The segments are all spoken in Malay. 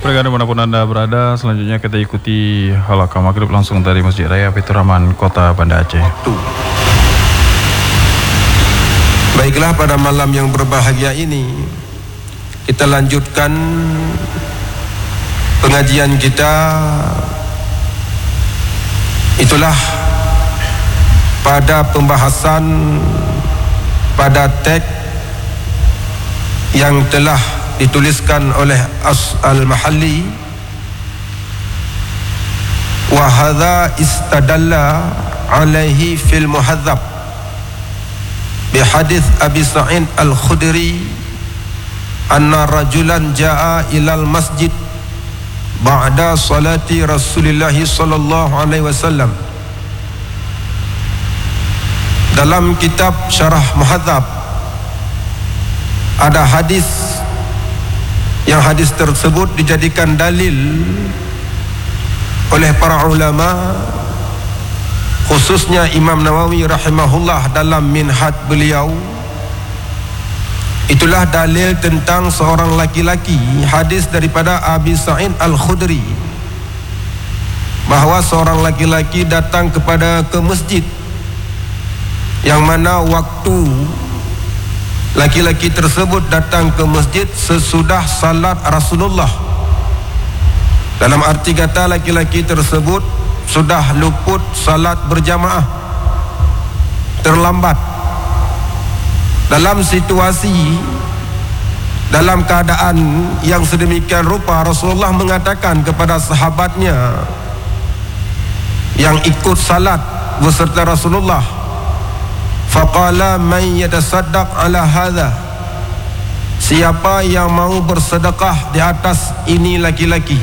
Pendengar dimanapun Anda berada, selanjutnya kita ikuti halaqah maghrib langsung dari Masjid Raya Baitur Rahman, Kota Banda Aceh. Baiklah, pada malam yang berbahagia ini kita lanjutkan pengajian kita. Itulah pada pembahasan pada teks yang telah dituliskan oleh Al-Mahalli, wa hadza istadalla alaihi fil muhadzab bi hadits Abi Sa'id Al-Khudri anna rajulan jaa ilal masjid ba'da salati Rasulullah sallallahu alaihi wasallam. Dalam kitab Syarah Muhadzab ada hadis yang hadis tersebut dijadikan dalil oleh para ulama, khususnya Imam Nawawi rahimahullah dalam Minhaj beliau. Itulah dalil tentang seorang laki-laki, hadis daripada Abi Sa'id Al-Khudri, bahawa seorang laki-laki datang ke masjid, yang mana waktu laki-laki tersebut datang ke masjid sesudah salat Rasulullah. Dalam arti kata, laki-laki tersebut sudah luput salat berjamaah, terlambat. Dalam situasi, dalam keadaan yang sedemikian rupa, Rasulullah mengatakan kepada sahabatnya yang ikut salat beserta Rasulullah, faqala man yatasaddaq ala hadha, siapa yang mau bersedekah di atas ini laki-laki,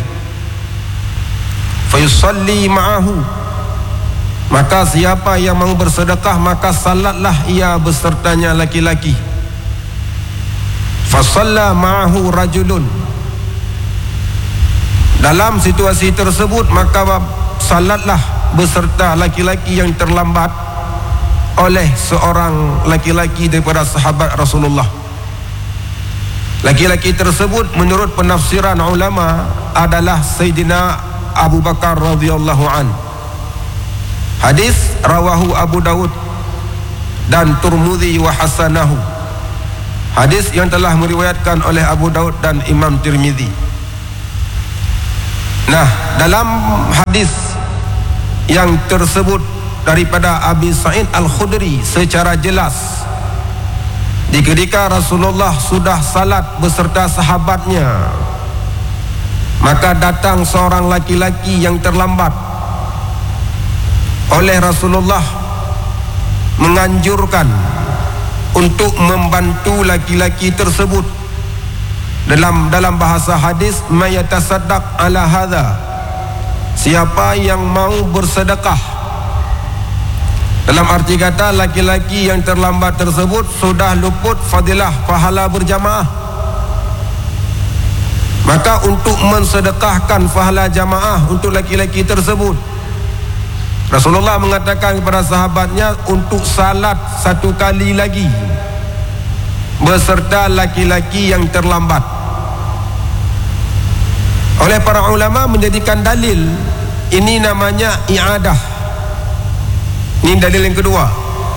fayusalli ma'ahu, maka siapa yang mau bersedekah maka salatlah ia besertanya laki-laki. Fasalla ma'ahu rajulun, dalam situasi tersebut maka salatlah beserta laki-laki yang terlambat oleh seorang laki-laki daripada sahabat Rasulullah. Laki-laki tersebut menurut penafsiran ulama adalah Sayyidina Abu Bakar radhiyallahu an. Hadis rawahu Abu Daud dan Tirmidzi wa hasanahu. Hadis yang telah meriwayatkan oleh Abu Daud dan Imam Tirmidzi. Nah, dalam hadis yang tersebut daripada Abi Sa'id Al-Khudri secara jelas, ketika Rasulullah sudah salat beserta sahabatnya, maka datang seorang laki-laki yang terlambat. Oleh Rasulullah menganjurkan untuk membantu laki-laki tersebut. Dalam bahasa hadis, mayatasaddaq ala hadha, siapa yang mau bersedekah. Dalam arti kata, laki-laki yang terlambat tersebut sudah luput fadilah pahala berjamaah. Maka untuk mensedekahkan pahala jamaah untuk laki-laki tersebut, Rasulullah mengatakan kepada sahabatnya untuk salat satu kali lagi beserta laki-laki yang terlambat. Oleh para ulama menjadikan dalil ini namanya i'adah. Ini dalil yang kedua,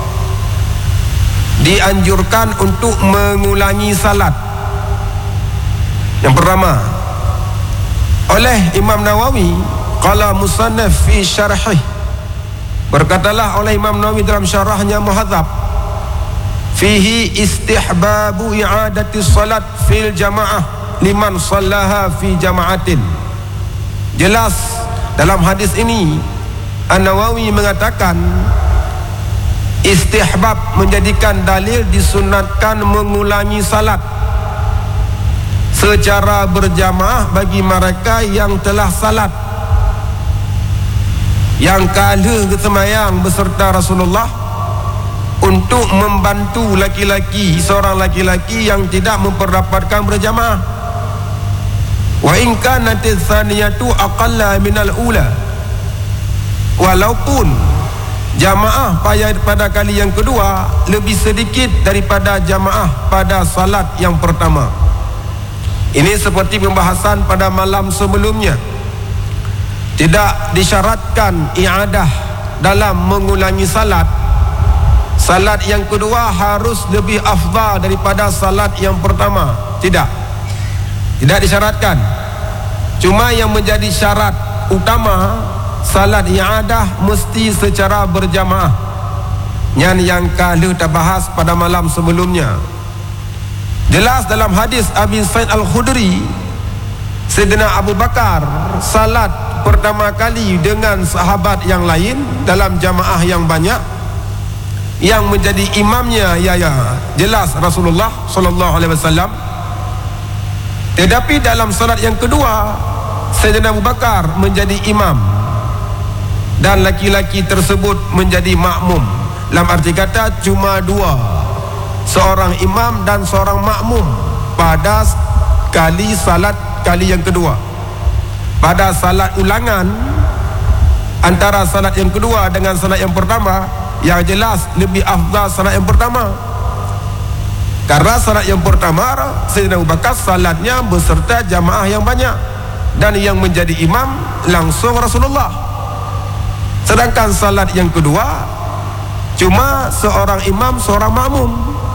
dianjurkan untuk mengulangi salat. Yang pertama, oleh Imam Nawawi, qala musannaf fi syarhih, berkatalah oleh Imam Nawawi dalam syarahnya Muhadzab, fihi istihbabu i'adati salat fil jamaah liman sallaha fi jama'atin. Jelas dalam hadis ini An-Nawawi mengatakan istihbab, menjadikan dalil disunatkan mengulangi salat secara berjamaah bagi mereka yang telah salat, yang kalah sembahyang beserta Rasulullah, untuk membantu laki-laki, seorang laki-laki yang tidak memperdapatkan berjamaah. Wa in kanat tsaniyatu aqalla minal ula, walaupun jamaah pada kali yang kedua lebih sedikit daripada jamaah pada salat yang pertama. Ini seperti pembahasan pada malam sebelumnya. Tidak disyaratkan i'adah dalam mengulangi salat. Salat yang kedua harus lebih afdal daripada salat yang pertama. Tidak disyaratkan. Cuma yang menjadi syarat utama, salat i'adah mesti secara berjamaah. Yang kalau kita bahas pada malam sebelumnya. Jelas dalam hadis Abi Sa'id Al-Khudri, Sayyidina Abu Bakar salat pertama kali dengan sahabat yang lain dalam jamaah yang banyak. Yang menjadi imamnya jelas Rasulullah sallallahu alaihi wasallam. Tetapi dalam salat yang kedua, Sayyidina Abu Bakar menjadi imam dan laki-laki tersebut menjadi makmum. Dalam arti kata cuma dua, seorang imam dan seorang makmum pada salat kali yang kedua. Pada salat ulangan antara salat yang kedua dengan salat yang pertama, yang jelas lebih afdal salat yang pertama. Karena salat yang pertama Sayyidina Abu Bakar salatnya beserta jamaah yang banyak, dan yang menjadi imam langsung Rasulullah. Sedangkan salat yang kedua cuma seorang imam, seorang makmum.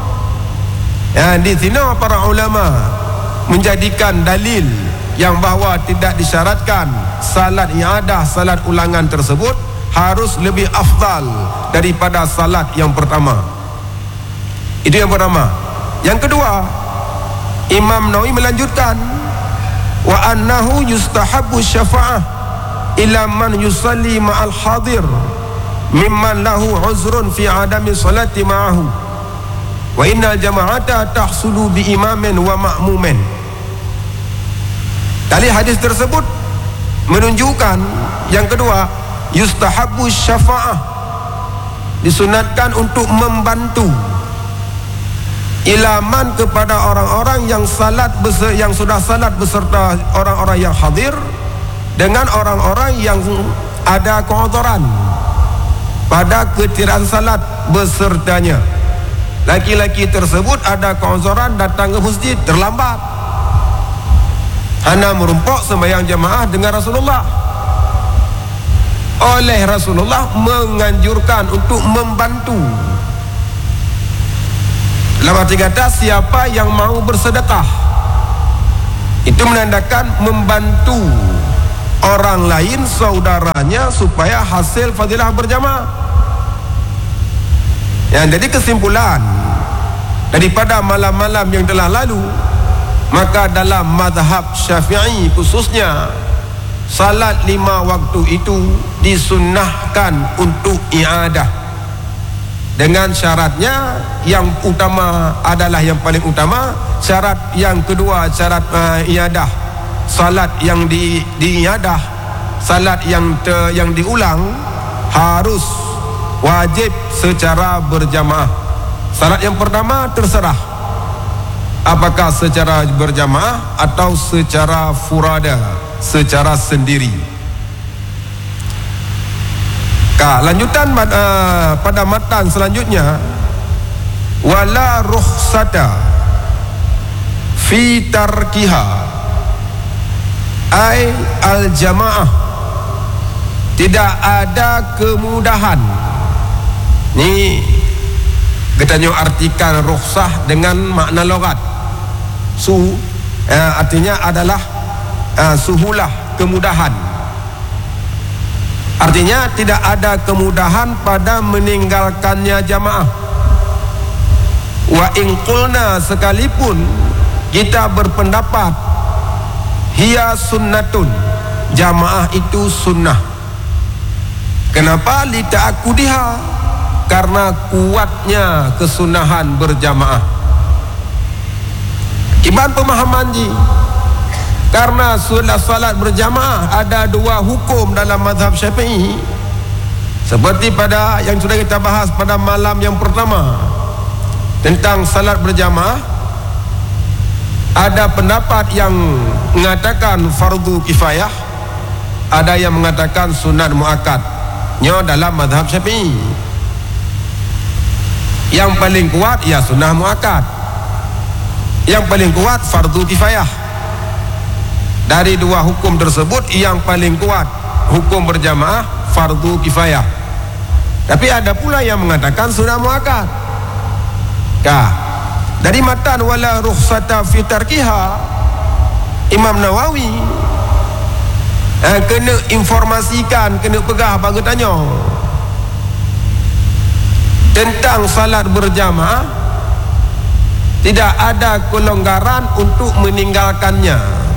Di sini para ulama menjadikan dalil yang bahawa tidak disyaratkan salat i'adah, salat ulangan tersebut harus lebih afdal daripada salat yang pertama. Itu yang pertama. Yang kedua, Imam Nawawi melanjutkan, wa annahu yustahabbu syafa'ah ila man yusalli ma'al hadir mimman lahu uzrun fi adami salati ma'ahu wa innal jama'ata tahsulu bi imamin wa ma'mumin. Tadi hadis tersebut menunjukkan yang kedua, yustahabbu syafa'ah, disunatkan untuk membantu ilaman kepada orang-orang yang sudah salat beserta orang-orang yang hadir dengan orang-orang yang ada keudhuran pada ketiadaan salat besertanya. Laki-laki tersebut ada keudhuran, datang ke masjid terlambat, hanya merumpuk sembahyang jamaah dengan Rasulullah. Oleh Rasulullah menganjurkan untuk membantu. Dalam arti kata, siapa yang mau bersedekah itu menandakan membantu orang lain, saudaranya, supaya hasil fadilah berjamaah. Jadi kesimpulan daripada malam-malam yang telah lalu, maka dalam mazhab Syafi'i khususnya, salat 5 waktu itu disunnahkan untuk i'adah, dengan syaratnya yang utama adalah, yang paling utama, syarat yang kedua, syarat iadah, salat yang diiadah, salat yang diulang harus wajib secara berjamaah. Salat yang pertama terserah apakah secara berjamaah atau secara furada, secara sendiri. Lanjutan pada matan selanjutnya, wala rukhsata fi tarkiha ay al jamaah, tidak ada kemudahan. Ni kita artikan rukhsah dengan makna logat. Artinya adalah suhulah, kemudahan. Artinya tidak ada kemudahan pada meninggalkannya jamaah. Wa in qulna, sekalipun kita berpendapat hiya sunnatun, jamaah itu sunnah. Kenapa? Li ta'akkudiha, karena kuatnya kesunahan berjamaah. Iban pemahaman ji, karena salat berjamaah ada 2 hukum dalam mazhab Syafi'i, seperti pada yang sudah kita bahas pada malam yang pertama tentang salat berjamaah. Ada pendapat yang mengatakan fardu kifayah, ada yang mengatakan sunat muakkad. Dalam mazhab Syafi'i, yang paling kuat ya sunnah muakkad, yang paling kuat fardu kifayah. dari dua hukum tersebut yang paling kuat hukum berjamaah fardu kifayah. Tapi ada pula yang mengatakan sunnah muakkad. Dari matan wala rukhsata fi tarkiha, Imam Nawawi kena informasikan, kena pegah bagi tanya tentang salat berjamaah. Tidak ada kelonggaran untuk meninggalkannya,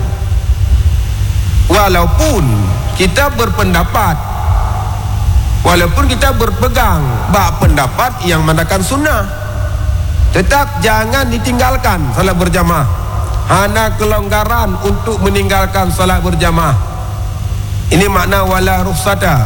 walaupun kita berpendapat, walaupun kita berpegang bak pendapat yang mengatakan sunnah, tetap jangan ditinggalkan salat berjamaah. Hana kelonggaran untuk meninggalkan salat berjamaah. Ini makna wala rukhsata.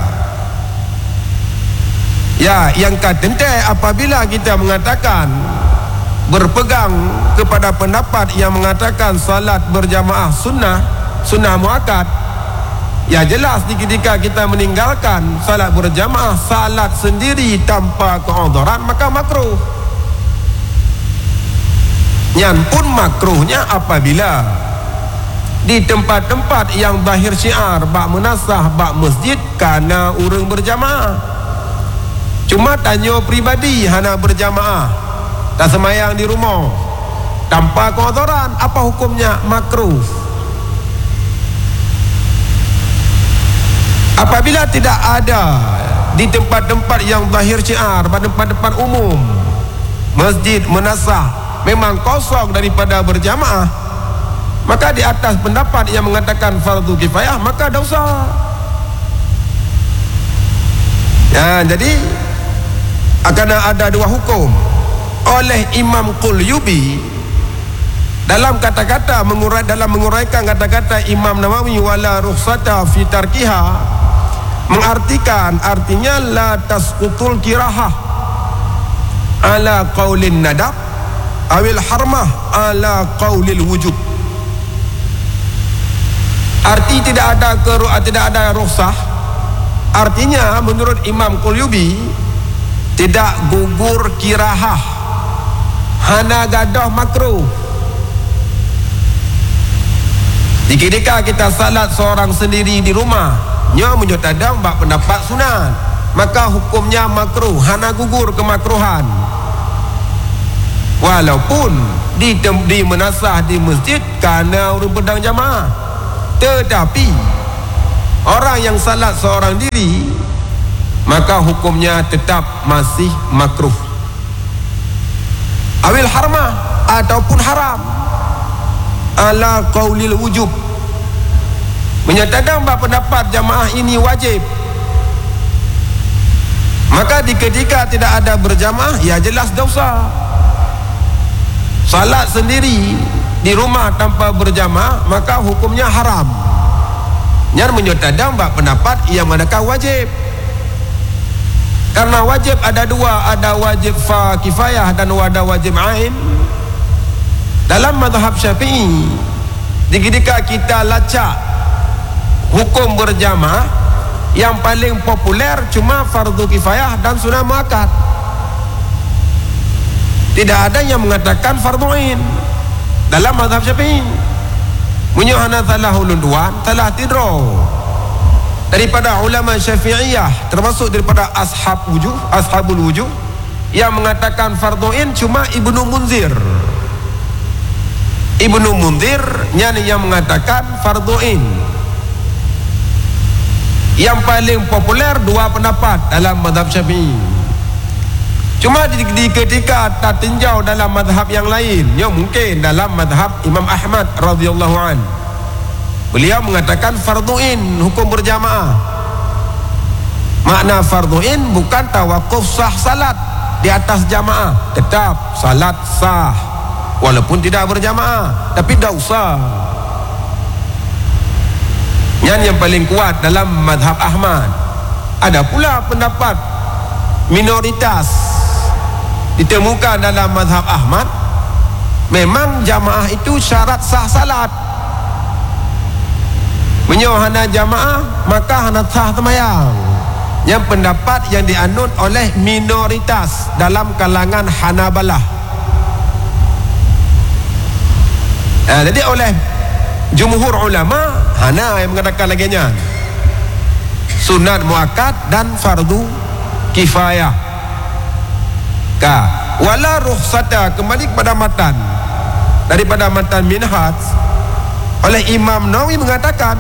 Ya, yang kata apabila kita mengatakan berpegang kepada pendapat yang mengatakan salat berjamaah sunnah muakkad, ya jelas ketika kita meninggalkan salat berjamaah, salat sendiri tanpa keudhuran, maka makruh. Yang pun makruhnya apabila di tempat-tempat yang zahir syiar bak menasah bak masjid kerana urang berjamaah. Cuma tanya pribadi hana berjamaah, tak semayang di rumah tanpa keudhuran, apa hukumnya? Makruh. Apabila tidak ada di tempat-tempat yang zahir syiar, pada tempat-tempat umum, masjid, menasah, memang kosong daripada berjamaah, maka di atas pendapat yang mengatakan fardu kifayah, maka dosa. Ya, jadi akan ada dua hukum oleh Imam Qulyubi dalam kata-kata dalam menguraikan kata-kata Imam Nawawi wala rukhsata fi tarkiha, artinya la tasqutul kirahah ala qaulin nadab awil harmah ala qaulil wujub. Arti tidak ada rukhsah, artinya menurut Imam Qulyubi tidak gugur kirahah, hana gadah makruh. Jika kita salat seorang sendiri di rumah, nya menyotadang bak pendapat sunat, maka hukumnya makruh, hana gugur kemakruhan. Walaupun di menasah di masjid kerana urang pedang jamaah, tetapi orang yang salat seorang diri, maka hukumnya tetap masih makruh. Awil harmah, ataupun haram ala qaulil wujub, menyatakan bahawa pendapat jamaah ini wajib, maka ketika tidak ada berjamaah, ya jelas dosa. Salat sendiri di rumah tanpa berjamaah, maka hukumnya haram. Yang menyatakan bahawa pendapat yang manakah wajib. Karena wajib ada dua, ada wajib kifayah dan ada wajib ain. Dalam mazhab Syafi'i, ketika kita lacak hukum berjamaah, yang paling populer cuma fardu kifayah dan sunnah muakkad. Tidak ada yang mengatakan fardu ain dalam mazhab Syafi'i. Munyahana salah ulunduan, salah tidro daripada ulama Syafi'iyah, termasuk daripada ashabul wujuh yang mengatakan fardu ain cuma Ibnu Munzir yang mengatakan fardu ain. Yang paling populer dua pendapat dalam mazhab Syafi'i. Cuma di ketika tak tinjau dalam mazhab yang lain, ya mungkin dalam mazhab Imam Ahmad radhiyallahu an, beliau mengatakan fardu ain hukum berjamaah. Makna fardu ain bukan tawakuf sah salat di atas jamaah, tetap salat sah walaupun tidak berjamaah, tapi tak usah. Yang paling kuat dalam mazhab Ahmad. Ada pula pendapat minoritas ditemukan dalam mazhab Ahmad, memang jamaah itu syarat sah salat. Menyohana jamaah maka hana sah semayang. Yang pendapat yang dianut oleh minoritas dalam kalangan Hanabalah. Jadi oleh jumhur ulama hana yang mengatakan laginya sunat muakkad dan fardu kifayah. Wala rukhsata, kembali kepada matan daripada matan Minhaj oleh Imam Nawawi mengatakan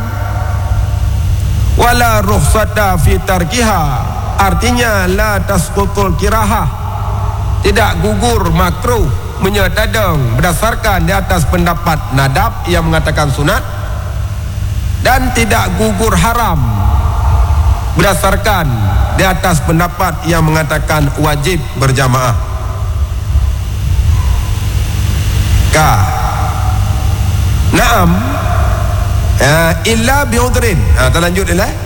wala rukhsata fi tarkiha, artinya la tasqutul kirahah, tidak gugur makruh menyetadang berdasarkan di atas pendapat nadab yang mengatakan sunat, dan tidak gugur haram berdasarkan di atas pendapat yang mengatakan wajib berjamaah. Naam illa bi'udrin. Kita lanjut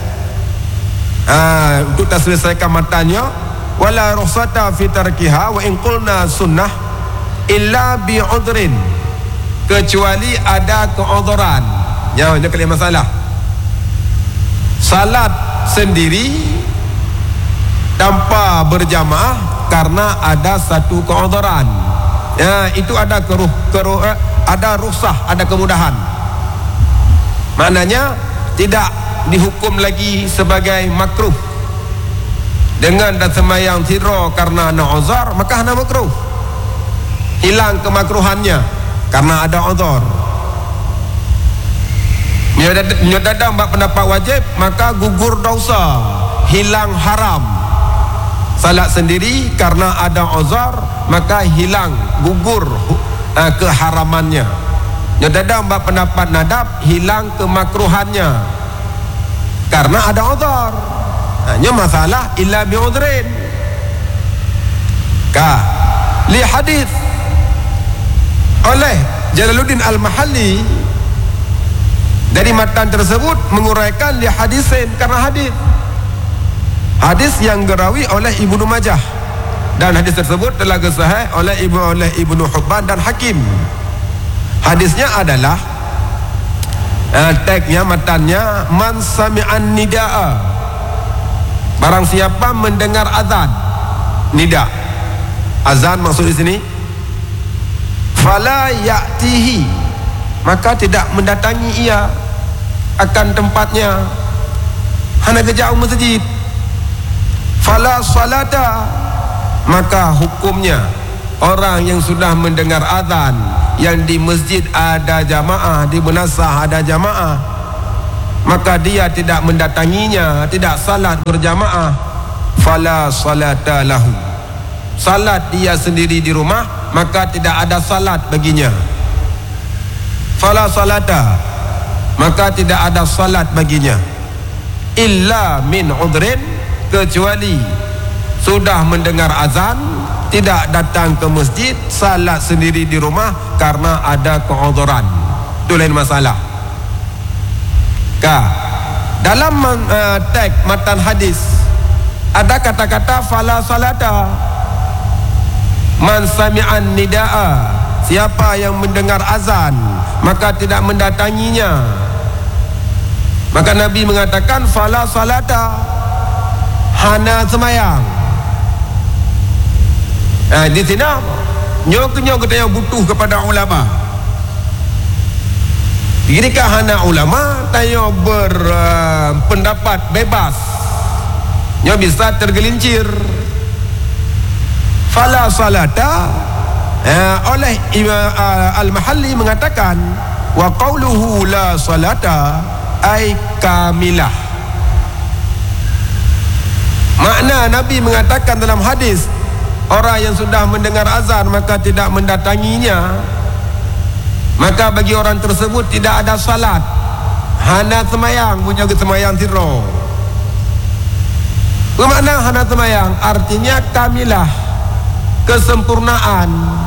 untuk kita selesaikan matanya. Wala rukhsata fi tarkiha wa in qulna sunnah illa bi'udrin, kecuali ada keudhuran. Ini kali masalah. Salat sendiri tanpa berjamaah karena ada satu keudhuran. Itu ada ada rukhsah, ada kemudahan. Maknanya tidak dihukum lagi sebagai makruh. Dengan dan sembahyang tidur karena ada uzur, maka hana makruh. Hilang kemakruhannya karena ada uzur. Menyedadang bab pendapat wajib, maka gugur dosa, hilang haram. Salat sendiri karena ada uzur, maka hilang, gugur keharamannya. Menyedadang bab pendapat nadab, hilang kemakruhannya karena ada uzur. Hanya masalah illa bi'udrin. Li hadis oleh Jalaluddin Al-Mahalli, dari matan tersebut menguraikan li hadisin, karena hadis yang dirawi oleh Ibnu Majah, dan hadis tersebut telah sahih oleh Ibnu Hibban dan Hakim. Hadisnya adalah tagnya, matannya, man sami'an nida'a, barang siapa mendengar azan. Nida, azan maksud di sini, fala ya'tihi, maka tidak mendatangi ia akan tempatnya, hana kejauh masjid. Fala salata, maka hukumnya orang yang sudah mendengar azan, yang di masjid ada jamaah, di munasah ada jamaah, maka dia tidak mendatanginya, tidak salat berjamaah. Fala salata lahu, salat dia sendiri di rumah, maka tidak ada salat baginya. Fala salata, maka tidak ada salat baginya. Illa min udrin, kecuali sudah mendengar azan, tidak datang ke masjid, salat sendiri di rumah karena ada keudhuran. Itu lain masalah. Dalam teks matan hadis ada kata-kata fala salata, man sami'an nida'a, siapa yang mendengar azan maka tidak mendatanginya. Maka Nabi mengatakan fala salata, hana semayang. Di sini nyok kita yang butuh kepada ulama. Jika hana ulama tanya berpendapat bebas, nya bisa tergelincir. Fala salata, oleh Al-Mahalli mengatakan wa qauluhu la salata ay kamilah. Makna Nabi mengatakan dalam hadis, orang yang sudah mendengar azan maka tidak mendatanginya, maka bagi orang tersebut tidak ada salat, hana semayang, punya semayang tidur. Bermakna hana semayang artinya kamilah, kesempurnaan.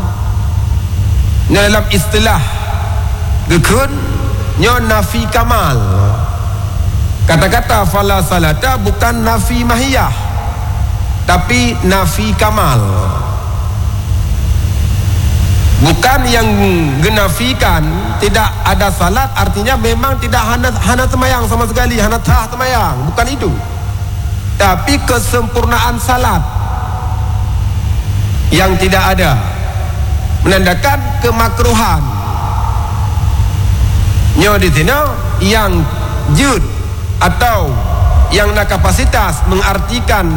Dalam istilah gekun nyo nafi kamal. Kata-kata fala salata bukan nafi mahiyah, tapi nafi kamal. Bukan yang genafikan tidak ada salat, artinya memang tidak hana semayang sama sekali, hana tah semayang, bukan itu. Tapi kesempurnaan salat yang tidak ada, menandakan kemakruhan. Nyo di sini yang jud atau yang nak kapasitas mengartikan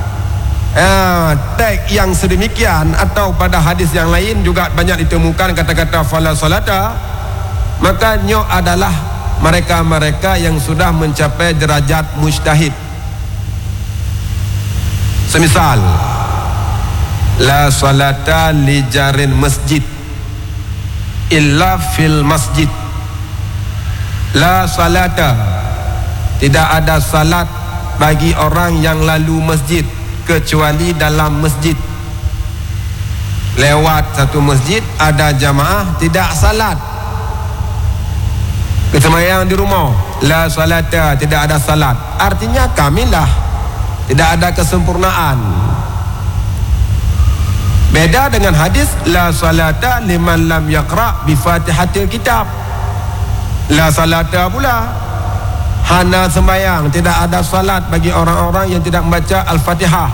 teks yang sedemikian atau pada hadis yang lain juga banyak ditemukan kata-kata fala salata, maka nyo adalah mereka-mereka yang sudah mencapai derajat mujtahid. Semisal la salata li jarin masjid illa fil masjid. La salata, tidak ada salat bagi orang yang lalu masjid kecuali dalam masjid. Lewat satu masjid ada jamaah tidak salat, kesemayang di rumah, la salata, tidak ada salat, artinya kamilah, tidak ada kesempurnaan. Beda dengan hadis la salata liman lam yaqra bi fatihatil kitab. La salata pula, hana sembahyang, tidak ada salat bagi orang-orang yang tidak membaca Al-Fatihah.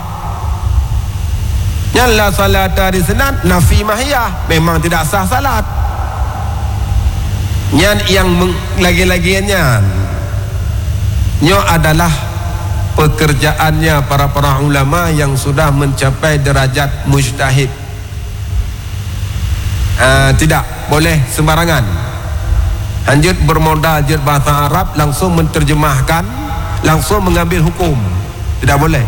Yang la salata di sana nafi mahiyah, memang tidak sah salat. Yang lagi-laginya nyo adalah pekerjaannya para ulama yang sudah mencapai derajat mujtahid. Tidak boleh sembarangan hanya bermodal je bahasa Arab langsung menterjemahkan, langsung mengambil hukum, tidak boleh.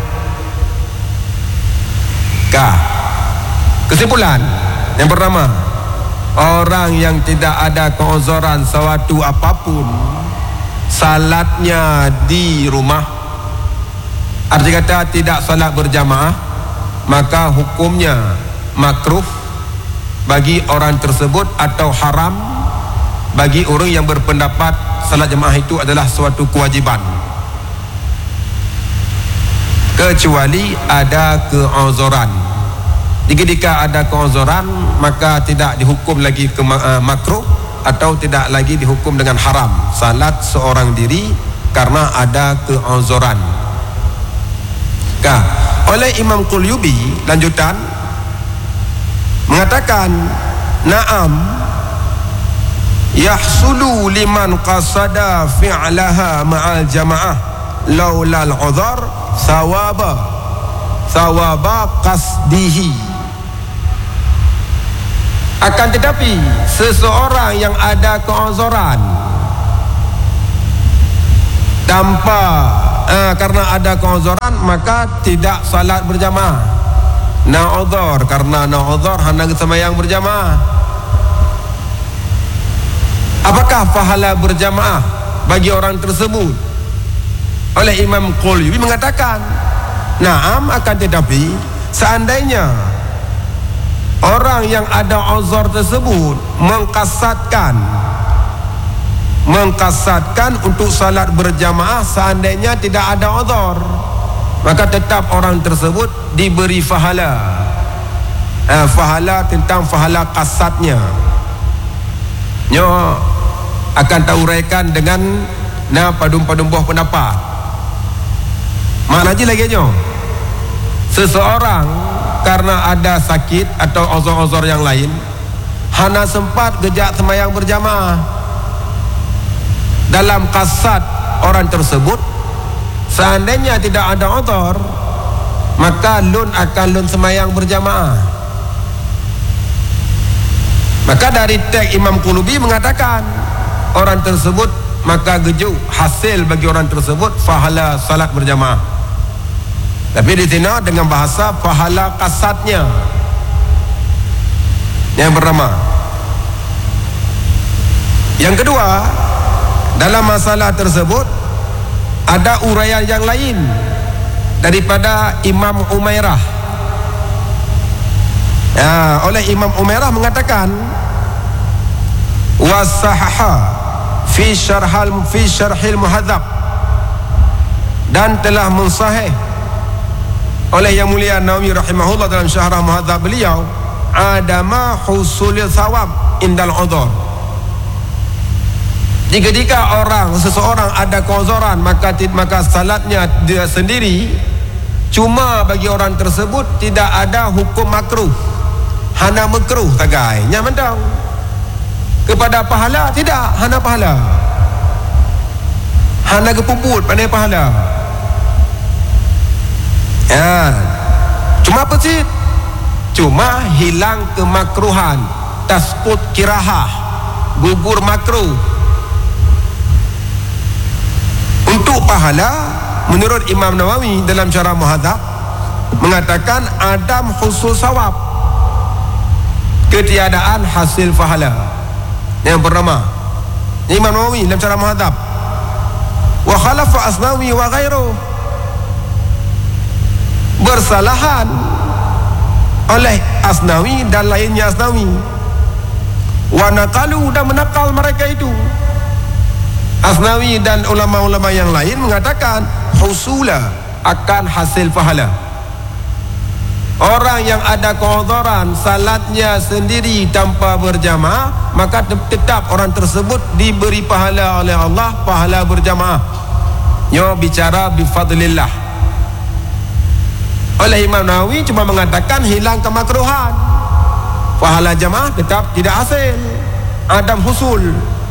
Kesimpulan yang pertama, orang yang tidak ada keuzuran suatu apapun, salatnya di rumah, arti kata tidak salat berjamaah, maka hukumnya makruh bagi orang tersebut atau haram bagi orang yang berpendapat salat jemaah itu adalah suatu kewajiban, kecuali ada keuzuran. Jika ada keuzuran, maka tidak dihukum lagi makruh atau tidak lagi dihukum dengan haram salat seorang diri karena ada keuzuran. Oleh Imam Qurtubi lanjutan mengatakan, na'am yahsulu liman qasada fi'laha ma'al jamaah laulal udhar thawaba qasdihi. Akan tetapi seseorang yang ada keuzuran tanpa karena ada keuzuran maka tidak salat berjamaah. Na'udhar, karena na'udhar hendak sembahyang berjamaah. Apakah pahala berjamaah bagi orang tersebut? Oleh Imam Qurtubi mengatakan, na'am, akan tetapi seandainya orang yang ada uzur tersebut mengkasatkan untuk salat berjamaah seandainya tidak ada uzur, maka tetap orang tersebut diberi pahala. Pahala tentang pahala kasatnya. Nyo akan tauraikan dengan padum-padum buah pendapat. Mana lagi nyo, seseorang karena ada sakit atau uzur-uzur yang lain hana sempat gejak sembahyang berjamaah, dalam kasat orang tersebut seandainya tidak ada uzur maka lun akan lun sembahyang berjamaah. Maka dari teks Imam Qurtubi mengatakan orang tersebut maka gejuk hasil bagi orang tersebut pahala salat berjamaah. Tapi di sini dengan bahasa pahala kasatnya. Yang pertama. Yang kedua, dalam masalah tersebut ada uraian yang lain daripada Imam Umairah. Oleh Imam Umairah mengatakan wasahaha fi syarhil muhadzab, dan telah mensahih oleh Yang Mulia Nawawi rahimahullah dalam syarah muhadzab beliau, adama husulil thawab indal udhur. Jika seseorang ada keuzuran maka salatnya dia sendiri, cuma bagi orang tersebut tidak ada hukum makruh, hana makruh tagai nyaman dong. kepada pahala? Tidak, hana pahala, hana kepuput pandai pahala. Ya, cuma apa sih? Cuma hilang kemakruhan, tasqut kirahah, gugur makruh. Untuk pahala, menurut Imam Nawawi dalam Syarah Muhadzab mengatakan adam husul sawab, ketiadaan hasil pahala. Yang pertama, Imam Nawawi dalam Syarah Muhadzab, wa khalafa Asnawi wa ghairuh, bersalahan oleh Asnawi dan lainnya Asnawi, wa naqalu, dan menakal mereka itu. Asnawi dan ulama-ulama yang lain mengatakan husula, akan hasil pahala. Orang yang ada keudhuran, salatnya sendiri tanpa berjamaah, maka tetap orang tersebut diberi pahala oleh Allah, pahala berjamaah. Yo bicara bifadlillah. Oleh Imam Nawawi cuma mengatakan hilang kemakruhan, pahala jamaah tetap tidak hasil, adam husul.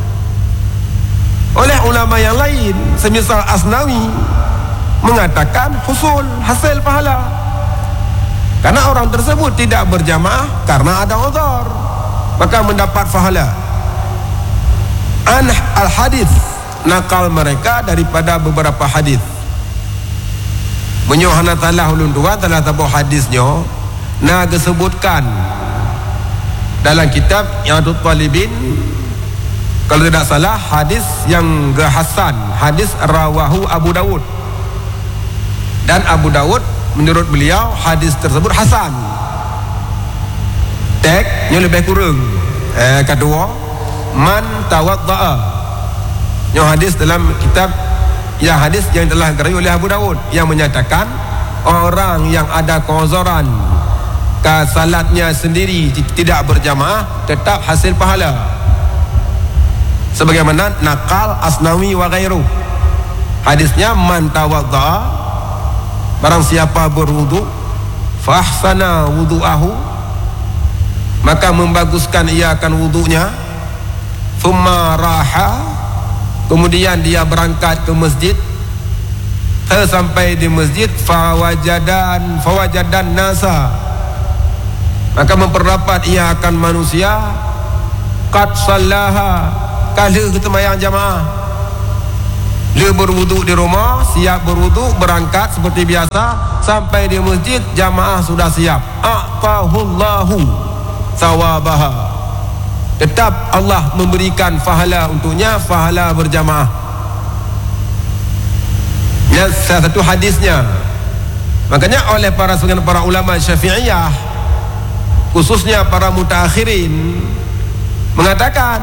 Oleh ulama yang lain semisal Asnawi mengatakan husul, hasil pahala, karena orang tersebut tidak berjamaah karena ada uzur, maka mendapat pahala. An al-hadis, nakal mereka daripada beberapa hadis. Menyohana talah ulun dua telah tabuh hadisnya na disebutkan dalam kitab Yadut Talibin, kalau tidak salah hadis yang Hasan, hadis rawahu Abu Dawud, dan Abu Dawud menurut beliau hadis tersebut hasan. Teknya lebih kurang. Kedua, man tawadda'a, yang hadis dalam kitab, ya hadis yang telah diriwayatkan oleh Abu Dawud, yang menyatakan orang yang ada keuzuran, salatnya sendiri tidak berjamaah, tetap hasil pahala. Sebagaimana nakal Asnawi wa ghairu. Hadisnya man tawadda'a, barang siapa berwudu, fa ahsana wudu'ahu, maka membaguskan ia akan wudunya, thumma raha, kemudian dia berangkat ke masjid, sampai di masjid, fawajadan nasa, maka memperdapat ia akan manusia, qad sallaha, kala ketemayang jamaah. Dia berwuduk di rumah, siap berwuduk, berangkat seperti biasa, sampai di masjid jamaah sudah siap. A'tahullahu sawabaha, tetap Allah memberikan pahala untuknya, pahala berjamaah. Yang salah satu hadisnya, makanya oleh para ulama Syafi'iyah, khususnya para mutaakhirin, mengatakan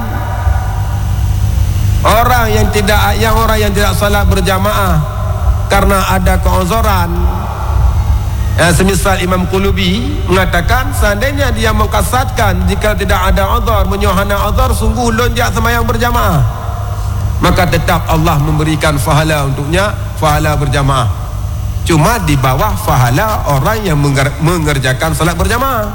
orang yang tidak salat berjamaah karena ada keuzuran, semisal Imam Qulubi mengatakan seandainya dia mengkasatkan jika tidak ada uzur, menyohana uzur, sungguh lonjak sembahyang berjamaah, maka tetap Allah memberikan pahala untuknya, pahala berjamaah. Cuma di bawah pahala orang yang mengerjakan salat berjamaah.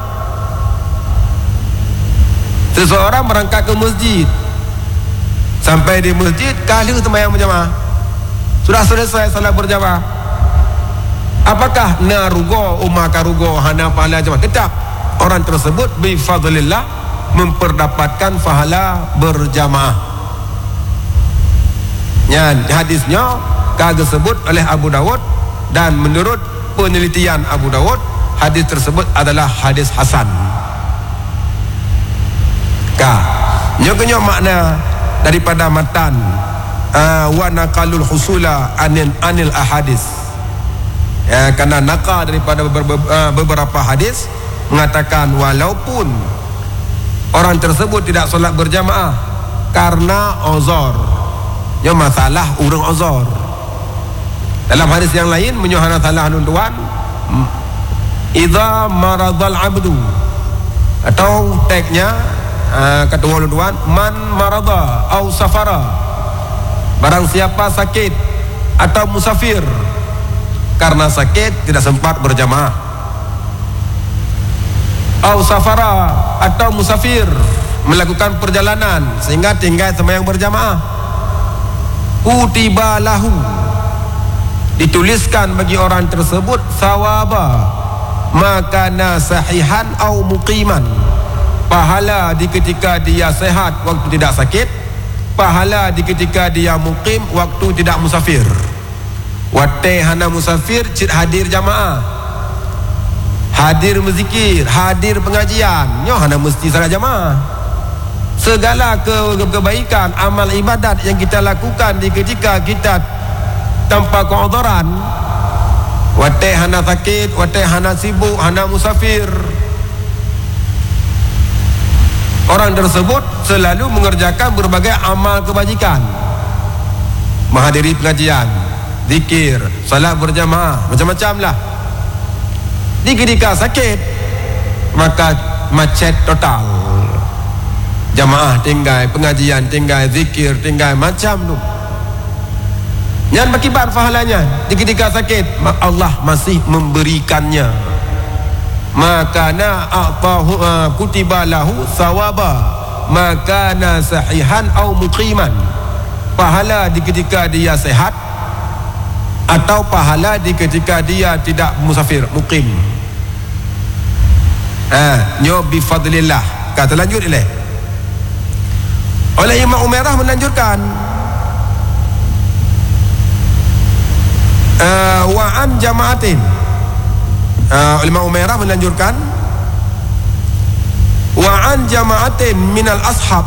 Seseorang berangkat ke masjid, sampai di masjid, kali sembahyang berjamaah, sudah selesai salat berjamaah, apakah narugo umakarugo hana pahala jamaah? Tetap orang tersebut bifadlillah memperdapatkan pahala berjamaah. Ya, hadisnya kagak sebut oleh Abu Dawud, dan menurut penelitian Abu Dawud, hadis tersebut adalah hadis hasan. Nyonya makna daripada matan wa naqalul husula anil ahadis, ya, karena nakal daripada beberapa hadis mengatakan walaupun orang tersebut tidak solat berjamaah karena uzur, ya masalah urang uzur. Dalam hadis yang lain menyuhana salah nuntuan, idza maradal abdu, atau teknya kata waluduan, man marada au safara, barang siapa sakit atau musafir, karena sakit tidak sempat berjamaah, au safara, atau musafir melakukan perjalanan sehingga tinggal sembahyang berjamaah, kutiba lahu, dituliskan bagi orang tersebut sawaba makana sahihan au muqiman, pahala di ketika dia sehat waktu tidak sakit, pahala di ketika dia muqim waktu tidak musafir. Wate hana musafir cit hadir jamaah, hadir berzikir, hadir pengajian, nyo hana mesti salat jamaah. Segala kebaikan amal ibadat yang kita lakukan di ketika kita tanpa keudhuran, wate hana sakit, wate hana sibuk, hana musafir, orang tersebut selalu mengerjakan berbagai amal kebajikan, menghadiri pengajian, zikir, salat berjamaah, macam-macam lah. Di ketika sakit maka macet total, jamaah tinggal, pengajian tinggal, zikir tinggal, macam tu. Yang berkibar pahalanya di ketika sakit, Allah masih memberikannya. Makana a'tahu kutiba lahu sawaba makana sahihan au muqiman, pahala di ketika dia sehat atau pahala di ketika dia tidak musafir, muqim. Nyo bi fadlillah, kata lanjut oleh Imam Umairah menanjurkan wa'an jama'atin, Imam Umairah menanjurkan wa'an jama'atin minal ashab,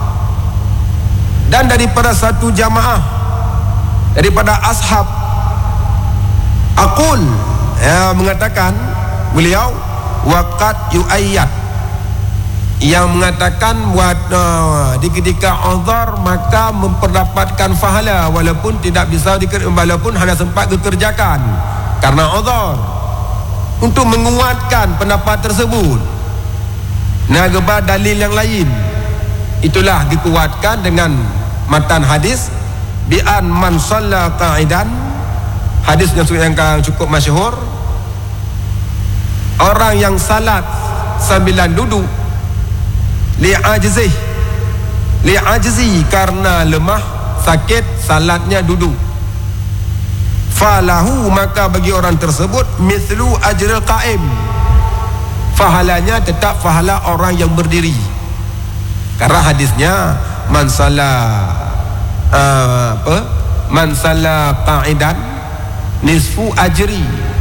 dan daripada satu jamaah daripada ashab, aqul, mengatakan beliau waqat yu'ayyad, yang mengatakan di ketika uzur maka memperdapatkan pahala walaupun tidak bisa walaupun hanya sempat dikerjakan karena uzur. Untuk menguatkan pendapat tersebut, nagaba dalil yang lain itulah dikuatkan dengan matan hadis bi'an man shalla qa'idan, hadis yang cukup masyhur, orang yang salat sambilan duduk li'ajzi, karena lemah sakit salatnya duduk, falahu, maka bagi orang tersebut mithlu ajril qa'im, pahalanya tetap pahala orang yang berdiri, karena hadisnya man salla qa'idan nisfu ajri,